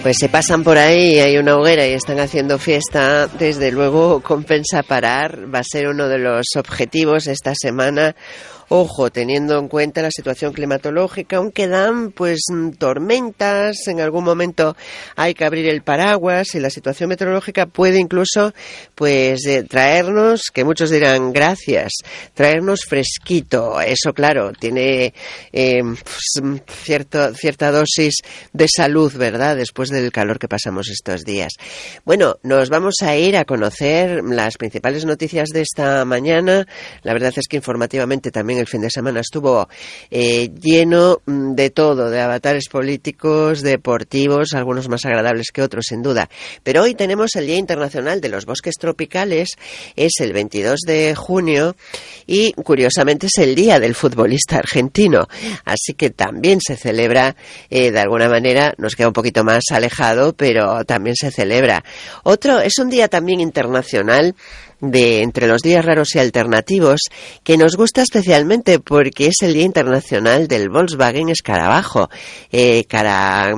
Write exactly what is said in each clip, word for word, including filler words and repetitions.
Pues se pasan por ahí y hay una hoguera y están haciendo fiesta, desde luego compensa parar, va a ser uno de los objetivos esta semana. Ojo, teniendo en cuenta la situación climatológica, aunque dan pues tormentas, en algún momento hay que abrir el paraguas y la situación meteorológica puede incluso pues eh, traernos, que muchos dirán gracias, traernos fresquito. Eso claro, tiene eh, pues, cierto, cierta dosis de salud, ¿verdad?, después del calor que pasamos estos días. Bueno, nos vamos a ir a conocer las principales noticias de esta mañana. La verdad es que informativamente también el fin de semana estuvo eh, lleno de todo, de avatares políticos, deportivos, algunos más agradables que otros, sin duda. Pero hoy tenemos el Día Internacional de los Bosques Tropicales, es el veintidós de junio y, curiosamente, es el Día del Futbolista Argentino. Así que también se celebra, eh, de alguna manera, nos queda un poquito más alejado, pero también se celebra. Otro, es un día también internacional de entre los días raros y alternativos, que nos gusta especialmente porque es el Día Internacional del Volkswagen Escarabajo. Eh, cara,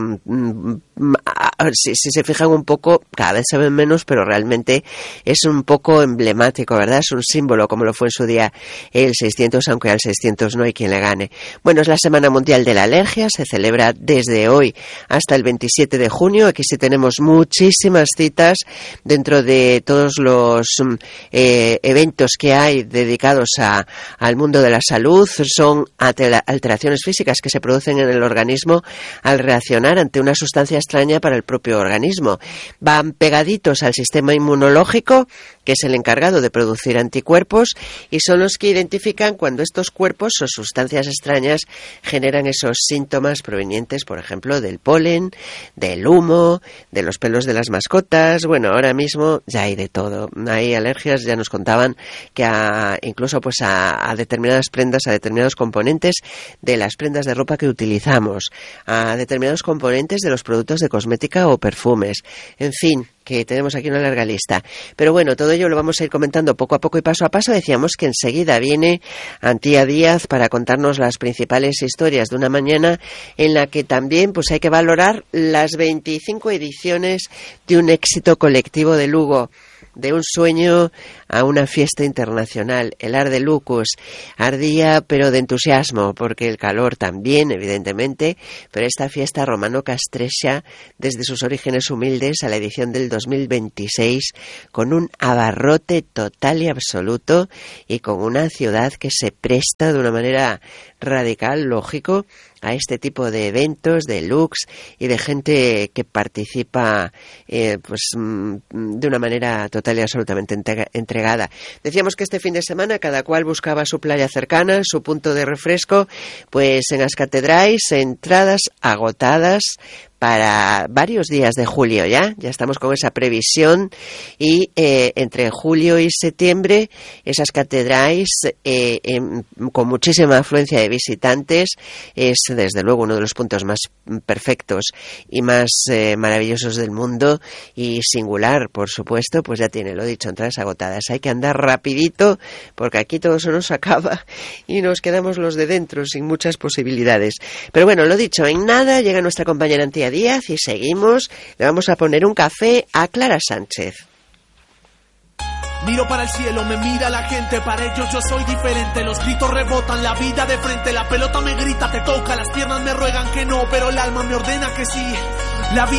si, si se fijan un poco, cada vez se ven menos, pero realmente es un poco emblemático, ¿verdad? Es un símbolo, como lo fue en su día el seiscientos, aunque al seiscientos no hay quien le gane. Bueno, es la Semana Mundial de la Alergia, se celebra desde hoy hasta el veintisiete de junio. Aquí sí tenemos muchísimas citas dentro de todos los Eh, eventos que hay dedicados a, al mundo de la salud. Son alteraciones físicas que se producen en el organismo al reaccionar ante una sustancia extraña para el propio organismo. Van pegaditos al sistema inmunológico, que es el encargado de producir anticuerpos, y son los que identifican cuando estos cuerpos o sustancias extrañas generan esos síntomas provenientes, por ejemplo, del polen, del humo, de los pelos de las mascotas. Bueno, ahora mismo ya hay de todo. Hay alergias, ya nos contaban que a, incluso pues a, a determinadas prendas, a determinados componentes de las prendas de ropa que utilizamos, a determinados componentes de los productos de cosmética o perfumes, en fin, que tenemos aquí una larga lista. Pero bueno, todo ello lo vamos a ir comentando poco a poco y paso a paso. Decíamos que enseguida viene Antía Díaz para contarnos las principales historias de una mañana en la que también pues hay que valorar las veinticinco ediciones de un éxito colectivo de Lugo. De un sueño a una fiesta internacional. El Ar de Lucus ardía, pero de entusiasmo, porque el calor también, evidentemente, pero esta fiesta romano-castrexa, desde sus orígenes humildes a la edición del dos mil veintiséis, con un abarrote total y absoluto y con una ciudad que se presta de una manera radical, lógico, a este tipo de eventos, de looks y de gente que participa eh, pues de una manera total y absolutamente entregada. Decíamos que este fin de semana cada cual buscaba su playa cercana, su punto de refresco, pues en las catedrales, entradas agotadas para varios días de julio ya, ya estamos con esa previsión y eh, entre julio y septiembre esas catedrales eh, eh, con muchísima afluencia de visitantes es desde luego uno de los puntos más perfectos y más eh, maravillosos del mundo y singular, por supuesto, pues ya tiene, lo dicho, entradas agotadas. Hay que andar rapidito porque aquí todo se nos acaba y nos quedamos los de dentro sin muchas posibilidades. Pero bueno, lo dicho, en nada llega nuestra compañera Antía Díaz y seguimos. Le vamos a poner un café a Clara Sánchez. Miro para el cielo, me mira la gente, para ellos yo soy diferente. Los gritos rebotan, la vida de frente, la pelota me grita, te toca, las piernas me ruegan que no, pero el alma me ordena que sí. La vida